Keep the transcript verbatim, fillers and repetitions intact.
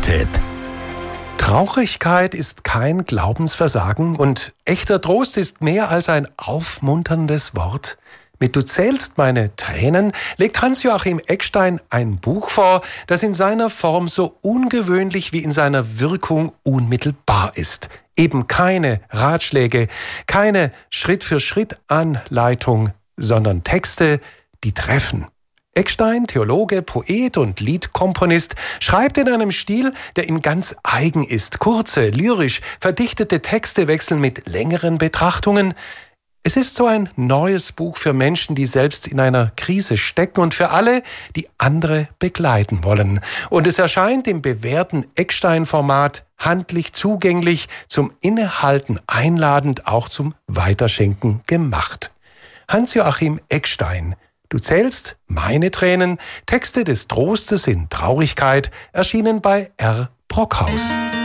Realität. Traurigkeit ist kein Glaubensversagen und echter Trost ist mehr als ein aufmunterndes Wort. Mit »Du zählst meine Tränen« legt Hans-Joachim Eckstein ein Buch vor, das in seiner Form so ungewöhnlich wie in seiner Wirkung unmittelbar ist. Eben keine Ratschläge, keine Schritt-für-Schritt-Anleitung, sondern Texte, die treffen. Eckstein, Theologe, Poet und Liedkomponist, schreibt in einem Stil, der ihm ganz eigen ist. Kurze, lyrisch verdichtete Texte wechseln mit längeren Betrachtungen. Es ist so ein neues Buch für Menschen, die selbst in einer Krise stecken und für alle, die andere begleiten wollen. Und es erscheint im bewährten Eckstein-Format handlich zugänglich, zum Innehalten einladend, auch zum Weiterschenken gemacht. Hans-Joachim Eckstein, »Du zählst meine Tränen«, Texte des Trostes in Traurigkeit, erschienen bei R. Brockhaus.